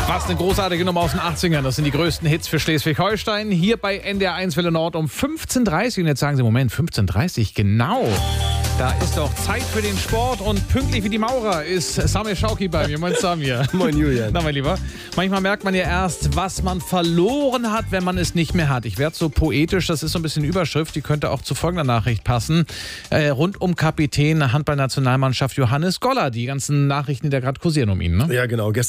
Was eine großartige Nummer aus den 80ern. Das sind die größten Hits für Schleswig-Holstein. Hier bei NDR 1 Welle Nord um 15.30 Uhr. Und jetzt sagen Sie, Moment, 15.30 Uhr, genau. Da ist doch Zeit für den Sport und pünktlich wie die Maurer ist Samir Schauki bei mir. Moin Samir. Moin Julian. Na mein Lieber, manchmal merkt man ja erst, was man verloren hat, wenn man es nicht mehr hat. Ich werde so poetisch, das ist so ein bisschen Überschrift, die könnte auch zu folgender Nachricht passen. Rund um Kapitän Handballnationalmannschaft Johannes Goller. Die ganzen Nachrichten, die da gerade kursieren um ihn, ne? Ja, genau.